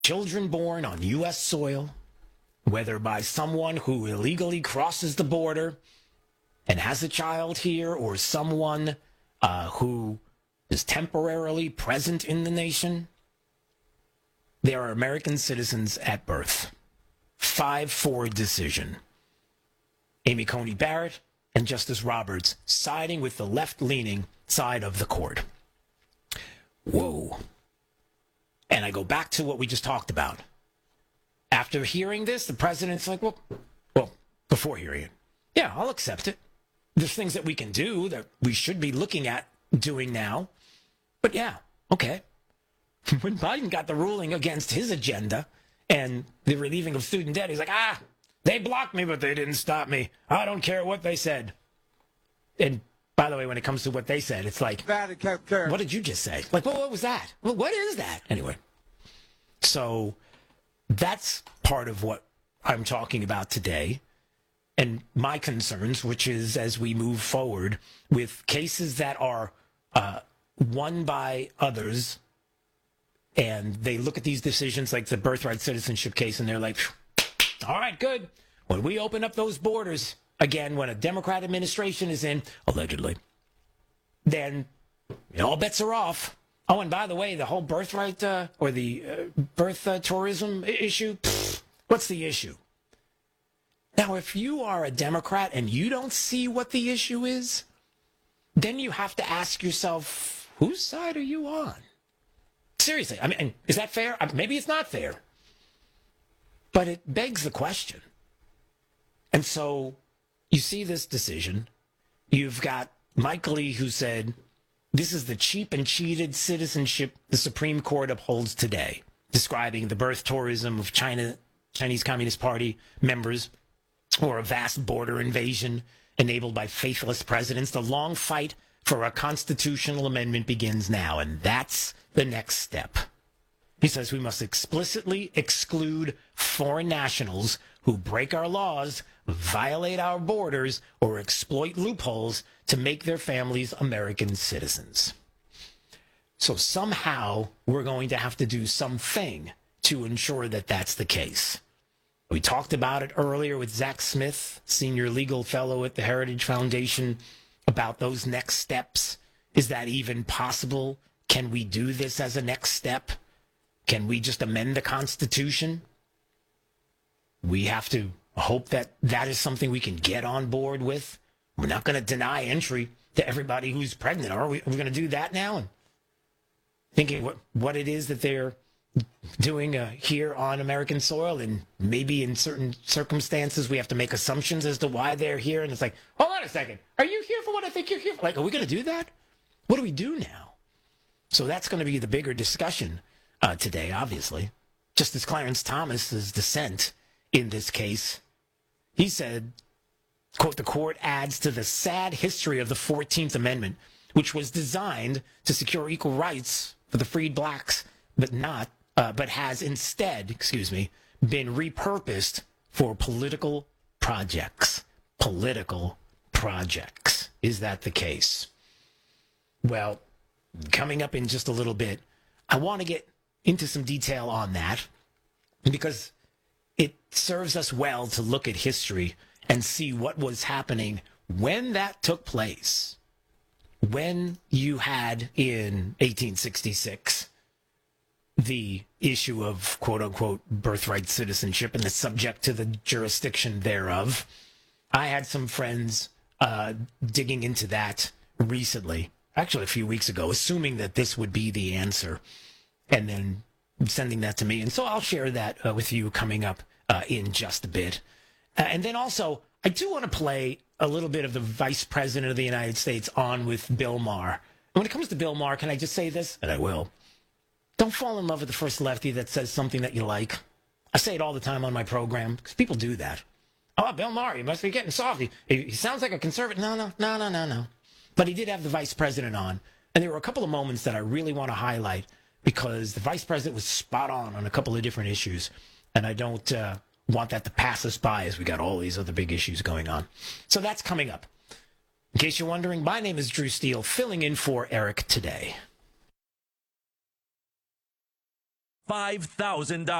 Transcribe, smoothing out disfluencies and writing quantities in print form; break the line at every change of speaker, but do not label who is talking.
children born on U.S. soil, whether by someone who illegally crosses the border and has a child here, or someone who is temporarily present in the nation, they are American citizens at birth. 5-4 decision. Amy Coney Barrett and Justice Roberts siding with the left-leaning side of the court. Whoa. And I go back to what we just talked about. After hearing this, the president's like, well, before hearing it, yeah, I'll accept it. There's things that we can do that we should be looking at doing now. But yeah, okay. When Biden got the ruling against his agenda and the relieving of student debt, he's like, they blocked me, but they didn't stop me. I don't care what they said. And by the way, when it comes to what they said, it's like, what did you just say? Like, well, what was that? Well, what is that? Anyway, so that's part of what I'm talking about today. And my concerns, which is as we move forward with cases that are won by others, and they look at these decisions like the birthright citizenship case, and they're like, all right, good. When we open up those borders again, when a Democrat administration is in, allegedly, then all bets are off. Oh, and by the way, the whole birthright or the birth tourism issue, what's the issue? Now, if you are a Democrat and you don't see what the issue is, then you have to ask yourself, whose side are you on? Seriously, I mean, is that fair? Maybe it's not fair. But it begs the question. And so you see this decision. You've got Mike Lee, who said, this is the cheap and cheated citizenship the Supreme Court upholds today, describing the birth tourism of Chinese Communist Party members, or a vast border invasion enabled by faithless presidents. The long fight for a constitutional amendment begins now, and that's the next step. He says we must explicitly exclude foreign nationals who break our laws, violate our borders, or exploit loopholes to make their families American citizens. So somehow we're going to have to do something to ensure that that's the case. We talked about it earlier with Zach Smith, senior legal fellow at the Heritage Foundation, about those next steps. Is that even possible? Can we do this as a next step? Can we just amend the Constitution? We have to hope that that is something we can get on board with. We're not going to deny entry to everybody who's pregnant. Are we going to do that now? And thinking what it is that they're doing here on American soil, and maybe in certain circumstances we have to make assumptions as to why they're here. And it's like, hold on a second. Are you here for what I think you're here for? Like, are we going to do that? What do we do now? So that's going to be the bigger discussion today, obviously. Justice Clarence Thomas's dissent in this case, he said, quote, the court adds to the sad history of the 14th Amendment, which was designed to secure equal rights for the freed blacks, but has instead, been repurposed for political projects. Political projects. Is that the case? Well, coming up in just a little bit, I want to get into some detail on that because it serves us well to look at history and see what was happening when that took place. When you had in 1866 the issue of quote-unquote birthright citizenship and the subject to the jurisdiction thereof. I had some friends digging into that recently, actually a few weeks ago, assuming that this would be the answer, and then sending that to me. And so I'll share that with you coming up in just a bit. And then also, I do want to play a little bit of the Vice President of the United States on with Bill Maher. And when it comes to Bill Maher, can I just say this? And I will. Don't fall in love with the first lefty that says something that you like. I say it all the time on my program because people do that. Oh, Bill Maher, he must be getting soft. He sounds like a conservative. No. But he did have the vice president on. And there were a couple of moments that I really want to highlight because the vice president was spot on a couple of different issues. And I don't want that to pass us by as we got all these other big issues going on. So that's coming up. In case you're wondering, my name is Drew Steele, filling in for Eric today.
$5,000.